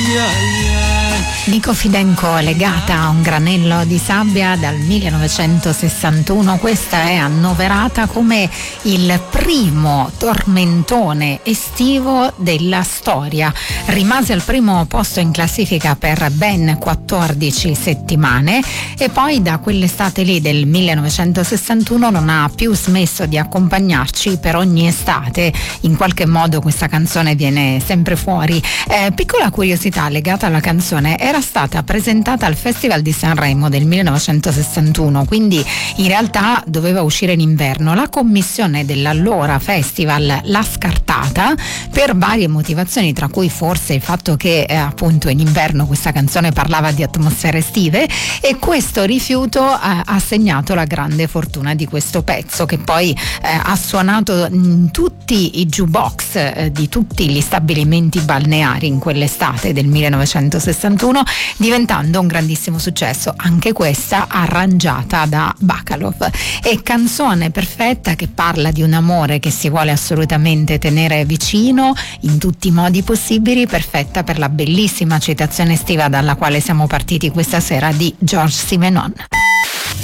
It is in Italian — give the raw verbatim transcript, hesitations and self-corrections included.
Nico Fidenco, Legata a un granello di sabbia, dal millenovecentosessantuno. Questa è annoverata come il primo tormentone estivo della storia. Rimase al primo posto in classifica per ben quattordici settimane e poi da quell'estate lì del millenovecentosessantuno non ha più smesso di accompagnarci per ogni estate. In qualche modo questa canzone viene sempre fuori. Eh, piccola curiosità legata alla canzone: era stata presentata al Festival di Sanremo del millenovecentosessantuno, quindi in realtà doveva uscire in inverno. La commissione dell'allora festival l'ha scartata per varie motivazioni, tra cui forse il fatto che eh, appunto in inverno questa canzone parlava di atmosfere estive, e questo rifiuto ha, ha segnato la grande fortuna di questo pezzo, che poi eh, ha suonato in tutti i jukebox eh, di tutti gli stabilimenti balneari in quell'estate del millenovecentosessantuno, diventando un grandissimo successo, anche questa arrangiata da Bacalov. E canzone perfetta che parla di un amore che si vuole assolutamente tenere vicino in tutti i modi possibili, perfetta per la bellissima citazione estiva dalla quale siamo partiti questa sera di Georges Simenon.